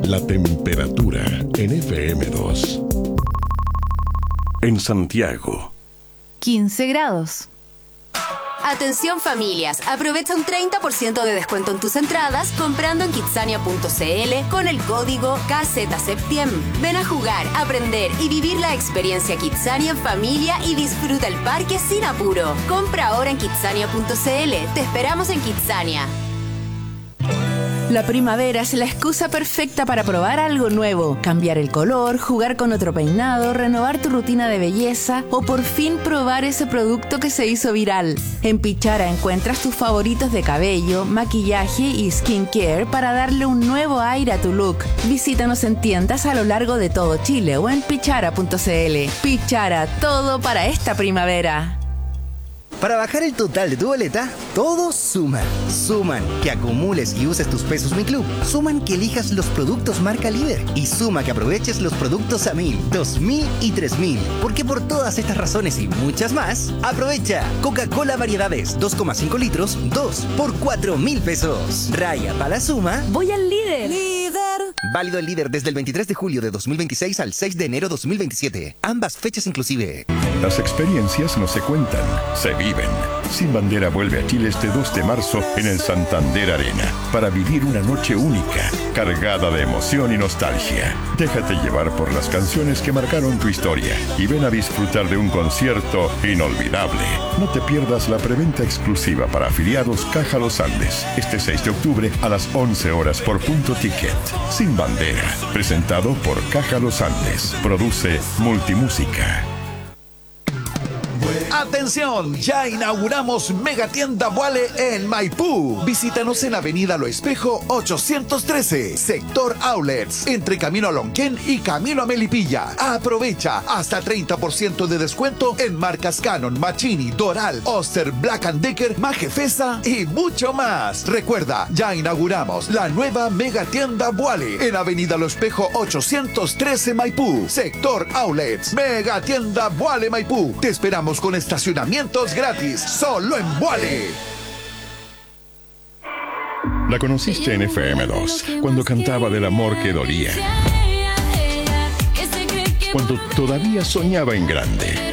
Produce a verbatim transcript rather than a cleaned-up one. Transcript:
La temperatura en F M dos. En Santiago, quince grados. Atención familias, aprovecha un treinta por ciento de descuento en tus entradas comprando en kitsania punto c l con el código K Z Septiem. Ven a jugar, aprender y vivir la experiencia Kitsania en familia y disfruta el parque sin apuro. Compra ahora en kitsania punto c l. Te esperamos en Kitsania. La primavera es la excusa perfecta para probar algo nuevo, cambiar el color, jugar con otro peinado, renovar tu rutina de belleza o por fin probar ese producto que se hizo viral. En Pichara encuentras tus favoritos de cabello, maquillaje y skincare para darle un nuevo aire a tu look. Visítanos en tiendas a lo largo de todo Chile o en pichara punto c l. Pichara, todo para esta primavera. Para bajar el total de tu boleta, todos suman. Suman que acumules y uses tus pesos Mi Club. Suman que elijas los productos marca líder. Y suma que aproveches los productos a mil, dos mil y tres mil. Porque por todas estas razones y muchas más, aprovecha Coca-Cola Variedades dos coma cinco litros, dos por cuatro mil pesos. Raya para la suma. Voy al líder. ¡Líder! Válido el líder desde el veintitrés de julio de dos mil veintiséis al seis de enero de dos mil veintisiete. Ambas fechas inclusive. las experiencias no se cuentan, se viven. Sin Bandera vuelve a Chile este dos de marzo en el Santander Arena para vivir una noche única, cargada de emoción y nostalgia. Déjate llevar por las canciones que marcaron tu historia y ven a disfrutar de un concierto inolvidable. No te pierdas la preventa exclusiva para afiliados Caja Los Andes este seis de octubre a las once horas por Punto Ticket. Sin Bandera, presentado por Caja Los Andes. Produce Multimúsica. ¡Atención! Ya inauguramos Megatienda Vuale en Maipú. Visítanos en Avenida Lo Espejo ochocientos trece, Sector Outlets, entre Camino a Lonquén y Camino a Melipilla. Aprovecha hasta treinta por ciento de descuento en marcas Canon, Machini, Doral, Oster, Black and Decker, Majefesa y mucho más. Recuerda, ya inauguramos la nueva Megatienda Vuale en Avenida Lo Espejo ochocientos trece, Maipú, Sector Outlets. Megatienda Vuale Maipú. Te esperamos con estacionamientos gratis, solo en Vuale. La conociste en F M dos, cuando cantaba del amor que dolía. Cuando todavía soñaba en grande.